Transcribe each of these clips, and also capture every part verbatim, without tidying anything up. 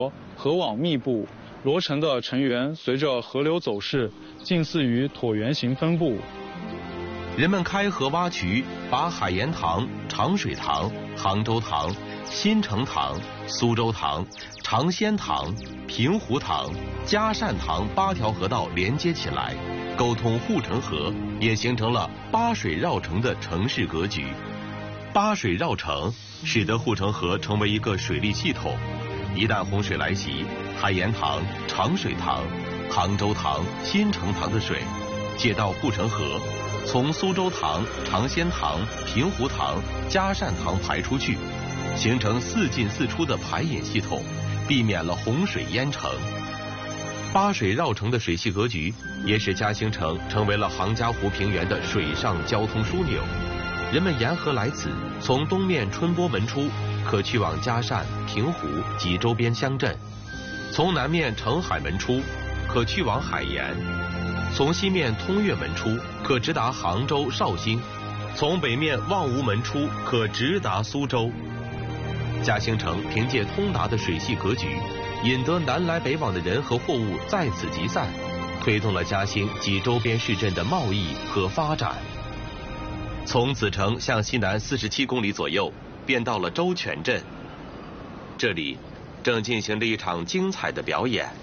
河网密布，罗城的成员随着河流走势，近似于椭圆形分布。 人们开河挖渠，把海盐塘、长水塘、杭州塘、新城塘、苏州塘、长仙塘、平湖塘、嘉善塘八条河道连接起来，沟通护城河，也形成了八水绕城的城市格局。八水绕城使得护城河成为一个水利系统，一旦洪水来袭，海盐塘、长水塘、杭州塘、新城塘的水借到护城河，从苏州塘、长仙塘、平湖塘、嘉善塘排出去，形成四进四出的排引系统，避免了洪水淹城。八水绕城的水系格局也使嘉兴城成为了杭嘉湖平原的水上交通枢纽。人们沿河来此，从东面春波门出，可去往嘉善、平湖及周边乡镇；从南面澄海门出，可去往海盐；从西面通岳门出，可直达杭州、绍兴；从北面望吴门出，可直达苏州。嘉兴城凭借通达的水系格局，引得南来北往的人和货物在此集散，推动了嘉兴及周边市镇的贸易和发展。从子城向西南四十七公里左右，便到了周全镇，这里正进行着一场精彩的表演。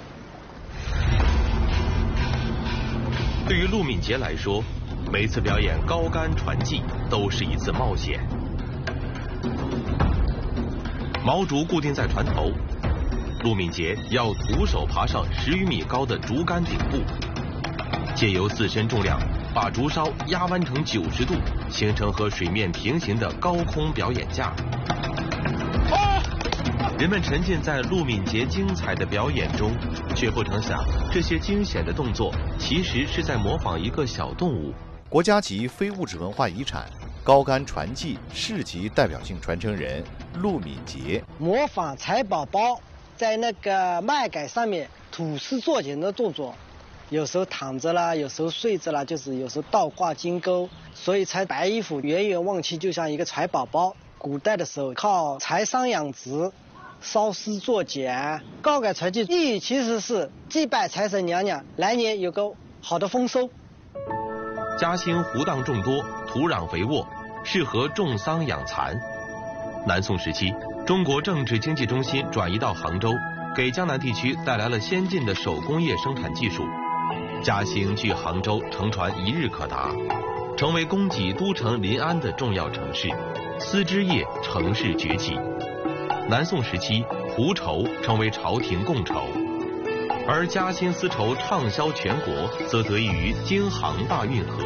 对于陆敏杰来说，每次表演高杆传技都是一次冒险。毛竹固定在船头，陆敏杰要徒手爬上十余米高的竹竿顶部，借由自身重量把竹梢压弯成九十度，形成和水面平行的高空表演架。人们沉浸在陆敏杰精彩的表演中，却不曾想，这些惊险的动作其实是在模仿一个小动物。 国家级非物质文化遗产高杆传技市级代表性传承人陆敏杰， 模仿财宝宝在那个麦秆上面吐丝作茧的动作，有时候躺着啦，有时候睡着啦，就是有时候倒挂金钩，所以才白衣服远远望去就像一个财宝宝。古代的时候靠财商养殖，烧丝作茧，高杆传技意义其实是祭拜财神娘娘，来年有个好的丰收。 嘉兴湖荡众多，土壤肥沃，适合种桑养蚕。南宋时期，中国政治经济中心转移到杭州，给江南地区带来了先进的手工业生产技术。嘉兴距杭州乘船一日可达，成为供给都城临安的重要城市，丝织业乘势崛起。南宋时期，湖绸成为朝廷贡绸，而嘉兴丝绸畅销全国，则得益于京杭大运河。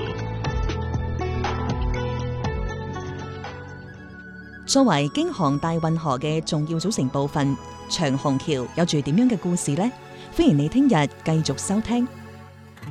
作為京杭大運河嘅重要組成部分，長虹橋有住點樣嘅故事呢？歡迎你聽日繼續收聽。